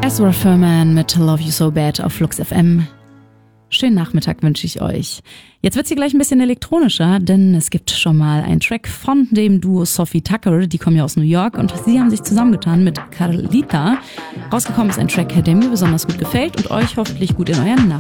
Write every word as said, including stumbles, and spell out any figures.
Ezra Furman mit Love You So Bad auf Flux F M. Schönen Nachmittag wünsche ich euch. Jetzt wird's hier gleich ein bisschen elektronischer, denn es gibt schon mal einen Track von dem Duo Sophie Tucker, die kommen ja aus New York und sie haben sich zusammengetan mit Carlita. Rausgekommen ist ein Track, der mir besonders gut gefällt und euch hoffentlich gut in euren Nachmittag